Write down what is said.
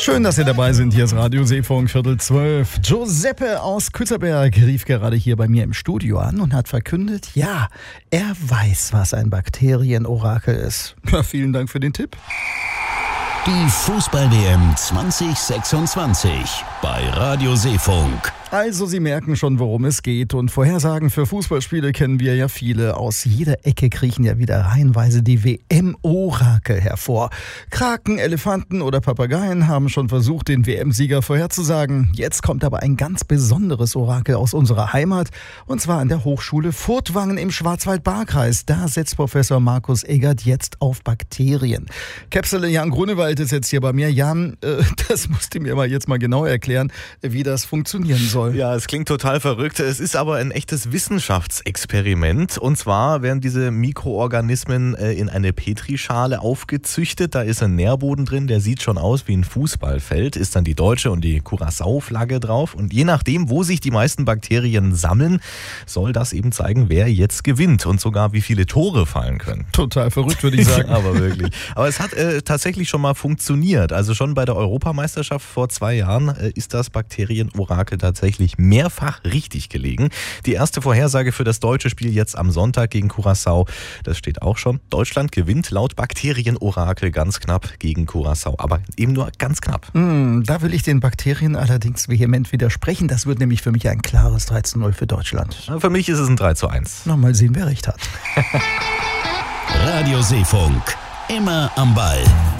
Schön, dass Sie dabei sind. Hier ist Radio Seefunk, 11:45. Giuseppe aus Kütterberg rief gerade hier bei mir im Studio an und hat verkündet, ja, er weiß, was ein Bakterienorakel ist. Ja, vielen Dank für den Tipp. Die Fußball-WM 2026 bei Radio Seefunk. Also Sie merken schon, worum es geht, und Vorhersagen für Fußballspiele kennen wir ja viele. Aus jeder Ecke kriechen ja wieder reihenweise die WM-Orakel hervor. Kraken, Elefanten oder Papageien haben schon versucht, den WM-Sieger vorherzusagen. Jetzt kommt aber ein ganz besonderes Orakel aus unserer Heimat, und zwar an der Hochschule Furtwangen im Schwarzwald-Baar-Kreis. Da setzt Professor Markus Eggert jetzt auf Bakterien. Käpsele Jan Grunewald ist jetzt hier bei mir. Jan, das musst du mir jetzt mal genau erklären, wie das funktionieren soll. Ja, es klingt total verrückt. Es ist aber ein echtes Wissenschaftsexperiment. Und zwar werden diese Mikroorganismen in eine Petrischale aufgezüchtet. Da ist ein Nährboden drin, der sieht schon aus wie ein Fußballfeld. Ist dann die deutsche und die Curaçao-Flagge drauf. Und je nachdem, wo sich die meisten Bakterien sammeln, soll das eben zeigen, wer jetzt gewinnt. Und sogar, wie viele Tore fallen können. Total verrückt, würde ich sagen. Aber wirklich. Aber es hat tatsächlich schon mal funktioniert. Also schon bei der Europameisterschaft vor 2 Jahren ist das Bakterienorakel tatsächlich mehrfach richtig gelegen. Die erste Vorhersage für das deutsche Spiel jetzt am Sonntag gegen Curaçao, das steht auch schon. Deutschland gewinnt laut Bakterienorakel ganz knapp gegen Curaçao, aber eben nur ganz knapp. Da will ich den Bakterien allerdings vehement widersprechen. Das wird nämlich für mich ein klares 3:0 für Deutschland. Für mich ist es ein 3:1. Na, mal sehen, wer recht hat. Radio Seefunk, immer am Ball.